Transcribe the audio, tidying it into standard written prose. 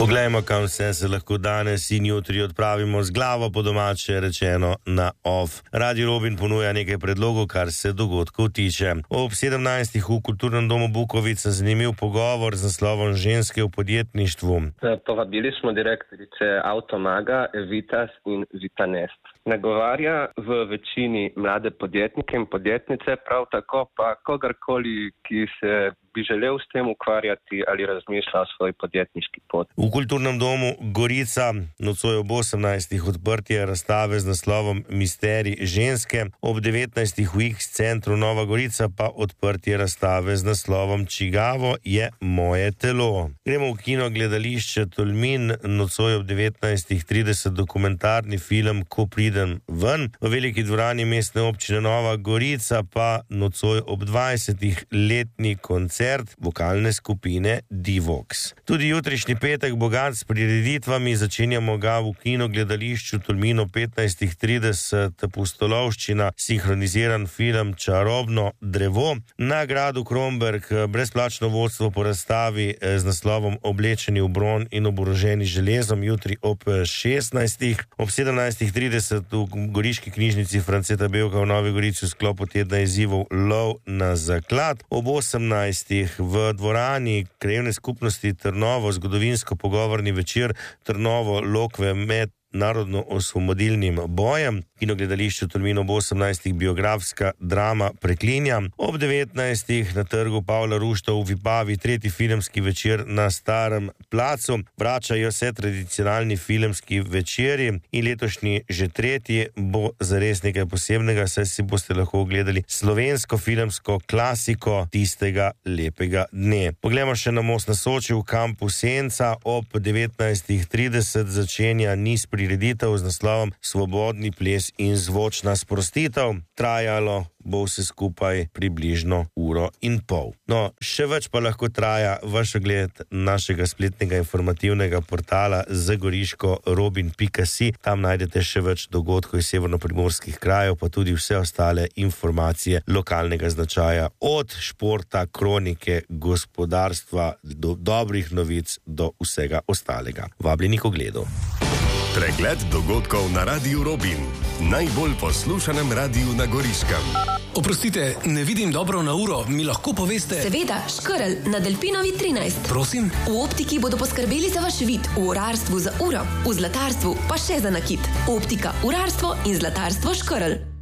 Poglejmo, kam vse se lahko danes in jutri odpravimo z glavo, po domače rečeno, na off. Radio Robin ponuja nekaj predlogov, kar se dogodkov tiče. Ob 17. v Kulturnem domu Bukovica zanimiv pogovor z naslovom Ženske v podjetništvu. Povabili smo direktorice Avtomaga, Evitas in Vitanest. Nagovarja v večini mlade podjetnike in podjetnice, prav tako pa kogarkoli, ki se bi želel s tem ukvarjati ali razmišlja o svoji podjetniški poti. V Kulturnem domu Gorica nocoj ob 18. odprtje razstave z naslovom Misterij ženske, ob 19. v X centru Nova Gorica pa odprtje razstave z naslovom Čigavo je moje telo. Gremo v kino gledališče Tolmin, nocoj ob 19.30 dokumentarni film Ko pridem ven, v veliki dvorani mestne občine Nova Gorica pa nocoj ob 20. letni koncert vokalne skupine Divox. Tudi jutrišnji petek bogat s prireditvami, začenjamo ga v kino gledališču Tolmino 15.30 pustolovščina, sinhroniziran film Čarobno drevo, na gradu Kromberk brezplačno vodstvo po razstavi z naslovom Oblečeni v bron in oboroženi železom, jutri ob 16. Ob 17.30 v Goriški knjižnici Franceta Bevka v Novi Gorici v sklopu tedna izzivov Lov na zaklad, ob 18. v dvorani Krajevne skupnosti Trnovo zgodovinsko pogovorni večer Trnovo Lokve med narodno-osvobodilnim bojem, kinogledališče Tolmin ob 18. biografska drama Preklinja, ob 19. na trgu Pavla Rušta v Vipavi tretji filmski večer na Starem placu. Vračajo se tradicionalni filmski večeri in letošnji že tretji bo zares nekaj posebnega, saj si boste lahko ogledali slovensko filmsko klasiko Tistega lepega dne. Poglejmo še na Most na Soči v kampu Senca, ob 19.30 začenja niz prireditev z naslovom Svobodni ples in zvočna sprostitev. Trajalo bo vse skupaj približno 1,5 ure. No, še več pa lahko traja vaš ogled našega spletnega informativnega portala zagoriškorobin.si. Tam najdete še več dogodkov iz severnoprimorskih krajev, pa tudi vse ostale informacije lokalnega značaja, od športa, kronike, gospodarstva, do dobrih novic, do vsega ostalega. Vabljeni k ogledu. Pregled dogodkov na Radiu Robin, najbolj poslušanem radiju na Goriškem. Oprostite, ne vidim dobro na uro, mi lahko poveste? Seveda, Škrl na Delpinovi 13. Prosim? V optiki bodo poskrbeli za vaš vid, v urarstvu za uro, v zlatarstvu pa še za nakit. Optika, urarstvo in zlatarstvo Škrl.